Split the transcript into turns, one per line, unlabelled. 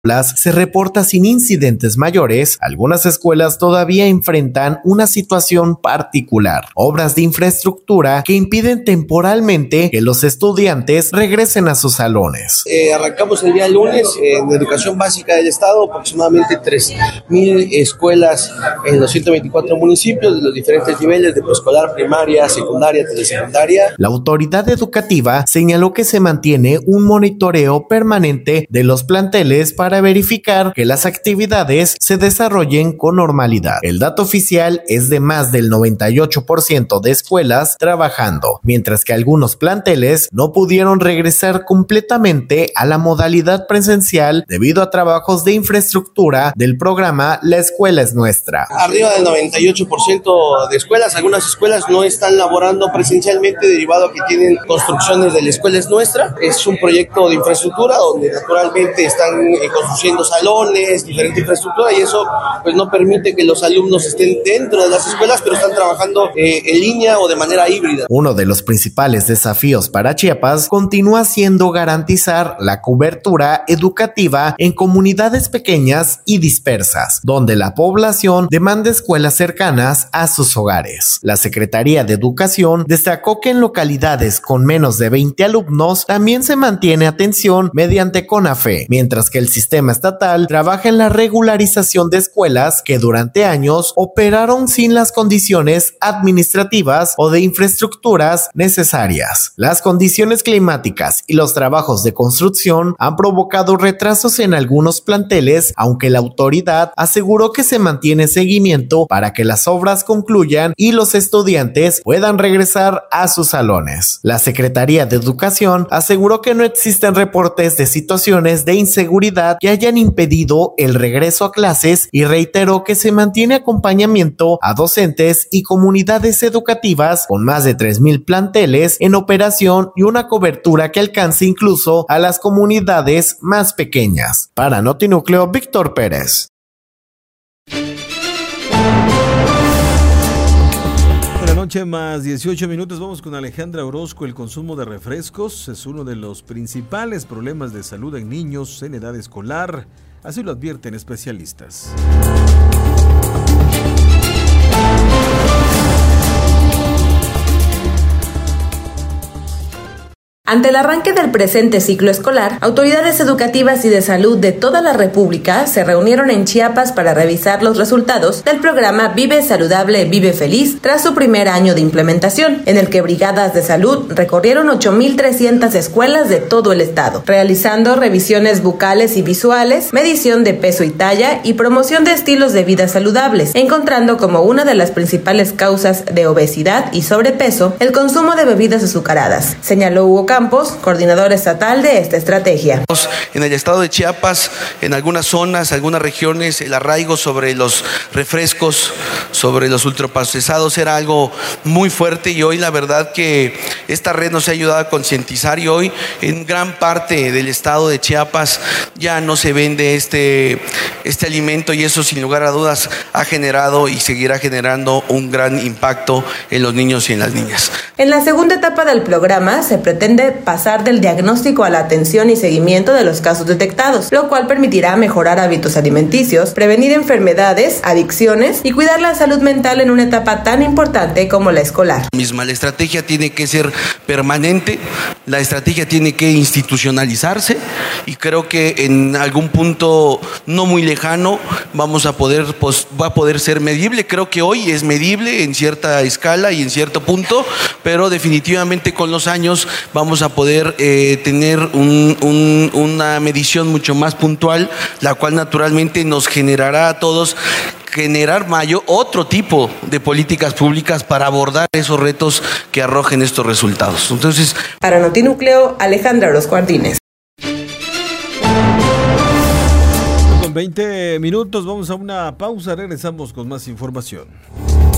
se reporta sin incidentes mayores, algunas escuelas todavía enfrentan una situación particular: obras de infraestructura que impiden temporalmente que los estudiantes regresen a sus salones.
Arrancamos el día lunes en educación básica del estado, aproximadamente 3,000 escuelas en los 124 municipios de los diferentes niveles de preescolar, primaria, secundaria, telesecundaria.
La autoridad educativa señaló que se mantiene un monitoreo permanente de los planteles para verificar que las actividades se desarrollen con normalidad. El dato oficial es de más del 98% de escuelas trabajando, mientras que algunos planteles no pudieron regresar completamente a la modalidad presencial debido a trabajos de infraestructura del programa La Escuela es Nuestra.
Arriba del 98% de escuelas, algunas escuelas no están laborando presencialmente derivado a que tienen construcciones de La Escuela es Nuestra. Es un proyecto de infraestructura donde naturalmente están construyendo salones, diferente infraestructura, y eso pues no permite que los alumnos estén dentro de las escuelas, pero están trabajando en línea o de manera híbrida.
Uno de los principales desafíos para Chiapas continúa siendo garantizar la cobertura educativa en comunidades pequeñas y dispersas, donde la población demanda escuelas cercanas a sus hogares. La Secretaría de Educación destacó que en localidades con menos de 20 alumnos también se mantiene atención mediante CONAFE, mientras que el sistema estatal trabaja en la regularización de escuelas que durante años operaron sin las condiciones administrativas o de infraestructuras necesarias. Las condiciones climáticas y los trabajos de construcción han provocado retrasos en algunos planteles, aunque la autoridad aseguró que se mantiene seguimiento para que las obras concluyan y los estudiantes puedan regresar a sus salones. La Secretaría de Educación aseguró que no existen reportes de situaciones de inseguridad que hayan impedido el regreso a clases y reiteró que se mantiene acompañamiento a docentes y comunidades educativas con más de 3,000 planteles en operación y una cobertura que alcance incluso a las comunidades más pequeñas. Para Notinúcleo, Víctor Pérez.
Buenas noches, más 18 minutos. Vamos con Alejandra Orozco. El consumo de refrescos es uno de los principales problemas de salud en niños en edad escolar. Así lo advierten especialistas.
Ante el arranque del presente ciclo escolar, autoridades educativas y de salud de toda la República se reunieron en Chiapas para revisar los resultados del programa Vive Saludable, Vive Feliz tras su primer año de implementación, en el que brigadas de salud recorrieron 8,300 escuelas de todo el estado, realizando revisiones bucales y visuales, medición de peso y talla y promoción de estilos de vida saludables, encontrando como una de las principales causas de obesidad y sobrepeso el consumo de bebidas azucaradas, señaló Hugo Campos, coordinador estatal de esta estrategia.
En el estado de Chiapas, en algunas zonas, algunas regiones, el arraigo sobre los refrescos, sobre los ultraprocesados era algo muy fuerte, y hoy la verdad que esta red nos ha ayudado a concientizar, y hoy en gran parte del estado de Chiapas ya no se vende este alimento, y eso sin lugar a dudas ha generado y seguirá generando un gran impacto en los niños y en las niñas.
En la segunda etapa del programa se pretende pasar del diagnóstico a la atención y seguimiento de los casos detectados, lo cual permitirá mejorar hábitos alimenticios, prevenir enfermedades, adicciones y cuidar la salud mental en una etapa tan importante como la escolar.
La estrategia tiene que ser permanente, la estrategia tiene que institucionalizarse, y creo que en algún punto no muy lejano va a poder ser medible. Creo que hoy es medible en cierta escala y en cierto punto, pero definitivamente con los años vamos a poder tener una medición mucho más puntual, la cual naturalmente nos generará a todos otro tipo de políticas públicas para abordar esos retos que arrojen estos resultados. Entonces,
para Notinúcleo, Alejandra Orozco Ardínez.
Con 20 minutos vamos a una pausa, regresamos con más información.